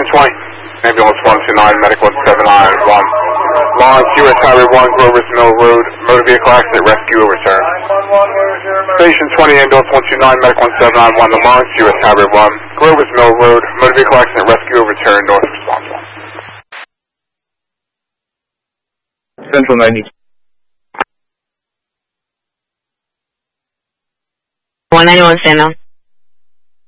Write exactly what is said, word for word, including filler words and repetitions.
twenty. Ambulance one two nine, medical seven nine one. Lawrence, U S Highway one, Grover's Mill Road, motor vehicle accident, rescue overturn. Station twenty, ambulance one two nine, medical seven nine one, the Lawrence, U S Highway one, Grover's Mill Road, motor vehicle accident, rescue overturn, north responsible. Central ninety. one ninety-one, stand now.